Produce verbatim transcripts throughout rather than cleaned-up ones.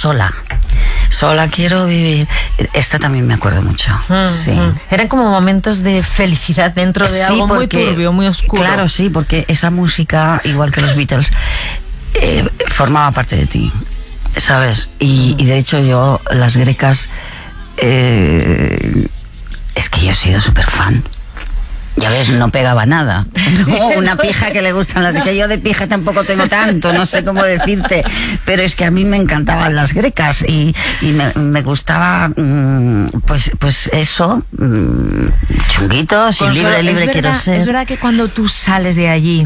sola. Sola quiero vivir. Esta también me acuerdo mucho. Mm, sí. Mm. Eran como momentos de felicidad dentro de sí, algo porque, muy turbio, muy oscuro. Claro, sí, porque esa música, igual que los Beatles, eh, formaba parte de ti, ¿sabes? Y, mm. y de hecho yo, las Grecas, eh, es que yo he sido súper fan. Ya ves, no pegaba nada. No, una pija que le gustan las Grecas. Yo de pija tampoco tengo tanto, no sé cómo decirte. Pero es que a mí me encantaban las Grecas y, y me, me gustaba, mmm, pues, pues eso, mmm, chunguitos y libre, libre verdad, quiero ser. Es verdad que cuando tú sales de allí,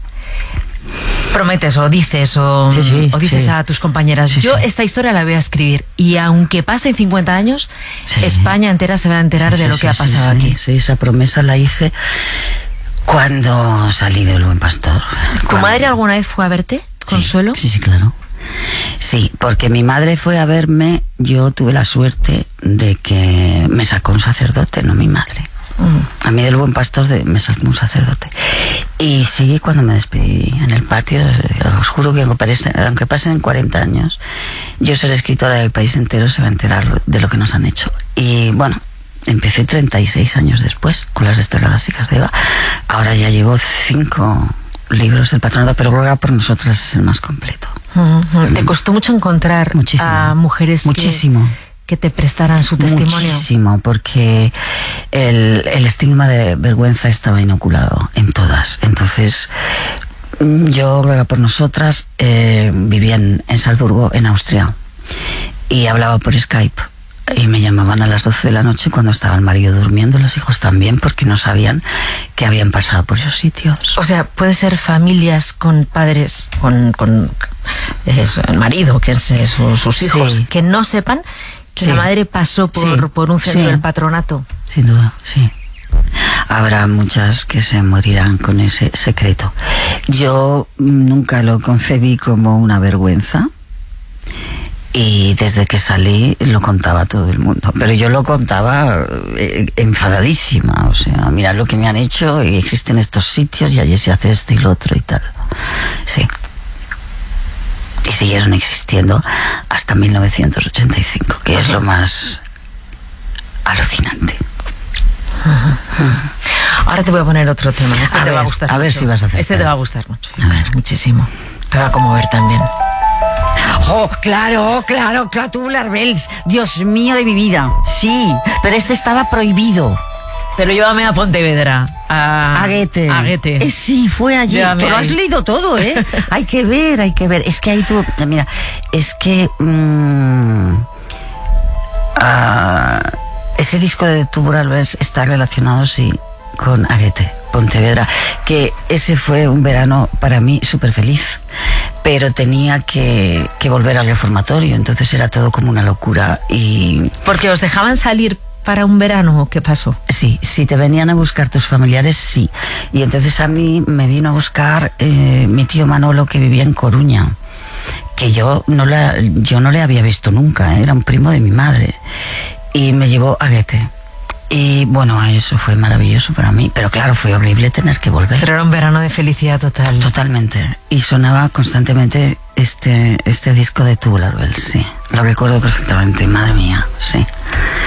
prometes o dices o, sí, sí, o dices sí. a tus compañeras, sí, yo sí. esta historia la voy a escribir y aunque pasen cincuenta años, sí. España entera se va a enterar sí, de lo sí, que ha pasado sí, aquí. Sí, esa promesa la hice cuando salí del Buen Pastor. ¿Tu cuando... madre alguna vez fue a verte, Consuelo? Sí, sí, sí, claro. Sí, porque mi madre fue a verme, yo tuve la suerte de que me sacó un sacerdote, no mi madre. A mí del Buen Pastor de, me sacó un sacerdote. Y sí, cuando me despedí en el patio, os juro que aunque, parece, aunque pasen cuarenta años, yo seré escritora del país entero, se va a enterar de lo que nos han hecho. Y bueno, empecé treinta y seis años después con las Destacadas de Eva. Ahora ya llevo cinco libros del patronato, pero Ruega por Nosotras es el más completo. Uh-huh. ¿Te costó mucho encontrar Muchísimo. a mujeres Muchísimo. que... que te prestaran su testimonio? Muchísimo, porque el, el estigma de vergüenza estaba inoculado en todas. Entonces, yo, Ruega por Nosotras, eh, vivía en, en Salzburgo, en Austria, y hablaba por Skype. Y me llamaban a las doce de la noche cuando estaba el marido durmiendo, los hijos también, porque no sabían que habían pasado por esos sitios. O sea, puede ser familias con padres, con, con eh, el marido, que es eh, su, sus hijos, sí. que no sepan que sí. la madre pasó por, sí. por un centro sí. del patronato. Sin duda, sí. Habrá muchas que se morirán con ese secreto. Yo nunca lo concebí como una vergüenza. Y desde que salí lo contaba a todo el mundo. Pero yo lo contaba eh, enfadadísima. O sea, mira lo que me han hecho y existen estos sitios y allí se hace esto y lo otro y tal. Sí. Y siguieron existiendo hasta mil novecientos ochenta y cinco, que es lo más alucinante. Uh-huh. Uh-huh. Ahora te voy a poner otro tema. Este a te ver, va a gustar A mucho. ver si vas a hacer. Este te va a gustar mucho. A ver. Muchísimo. Te va a conmover también. Oh, claro, claro, claro, Tubular Bells. Dios mío de mi vida. Sí, pero este estaba prohibido. Pero llévame a Pontevedra. A, a Goethe. A Goethe. Eh, sí, fue allí. Llévame Tú lo has ahí. leído todo, ¿eh? Hay que ver, hay que ver. Es que ahí tú... Mira, es que... Mmm, uh, ese disco de Tubular Bells está relacionado, sí, con Goethe, Pontevedra, que ese fue un verano para mí súper feliz, pero tenía que, que volver al reformatorio, entonces era todo como una locura. Y ¿porque os dejaban salir para un verano? ¿Qué pasó? Sí, si te venían a buscar tus familiares, sí. Y entonces a mí me vino a buscar eh, mi tío Manolo, que vivía en Coruña, que yo no, la, yo no le había visto nunca, ¿eh? Era un primo de mi madre, y me llevó a Goethe. Y bueno, eso fue maravilloso para mí, pero claro, fue horrible tener que volver. Pero era un verano de felicidad total. Totalmente. Y sonaba constantemente este, este disco de Tubular Bells, sí. Lo recuerdo perfectamente, madre mía, sí.